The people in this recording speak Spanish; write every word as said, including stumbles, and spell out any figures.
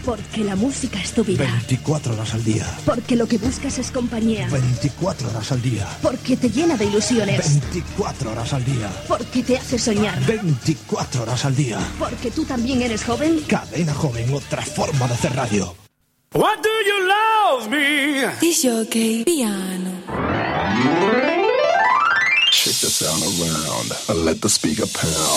Porque la música es tu vida. veinticuatro horas al día. Porque lo que buscas es compañía. veinticuatro horas al día. Porque te llena de ilusiones. veinticuatro horas al día. Porque te hace soñar. veinticuatro horas al día. Porque tú también eres joven. Cadena Joven, otra forma de hacer radio. What do you love me? Disc jockey piano. Shake the sound around and let the speaker pound.